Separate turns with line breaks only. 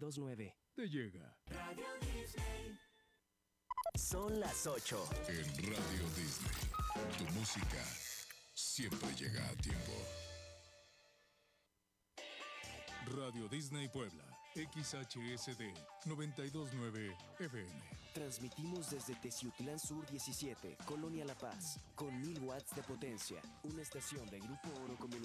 92.9.
Te llega.
Radio Disney.
Son las 8.
En Radio Disney, tu música siempre llega a tiempo. Radio Disney Puebla, XHSD 92.9 FM.
Transmitimos desde Teciutlán Sur 17, Colonia La Paz, con 1000 watts de potencia. Una estación de Grupo Oro Comunicación.